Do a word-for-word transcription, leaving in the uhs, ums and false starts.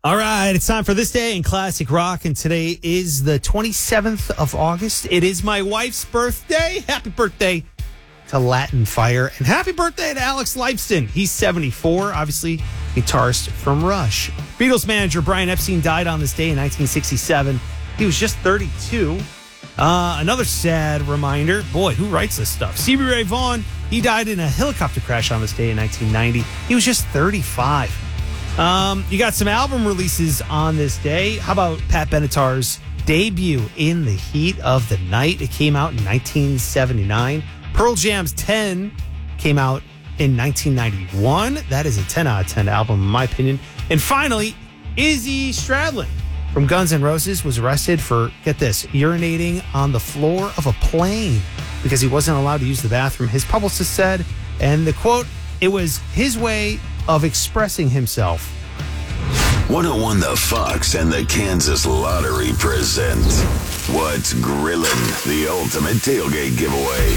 All right, it's time for This Day in Classic Rock, and today is the twenty-seventh of August. It is my wife's birthday. Happy birthday to Latin Fire, and happy birthday to Alex Lifeson. He's seventy-four, obviously guitarist from Rush. Beatles manager Brian Epstein died on this day in nineteen sixty-seven. He was just thirty-two. Uh, another sad reminder, boy, who writes this stuff? Stevie Ray Vaughan, he died in a helicopter crash on this day in nineteen ninety. He was just thirty-five. Um, you got some album releases on this day. How about Pat Benatar's debut, In the Heat of the Night? It came out in nineteen seventy-nine. Pearl Jam's ten came out in nineteen ninety-one. That is a ten out of ten album, in my opinion. And finally, Izzy Stradlin from Guns N' Roses was arrested for, get this, urinating on the floor of a plane because he wasn't allowed to use the bathroom, his publicist said. And the quote, it was his way of expressing himself. one oh one The Fox and the Kansas Lottery present What's Grillin', the ultimate tailgate giveaway.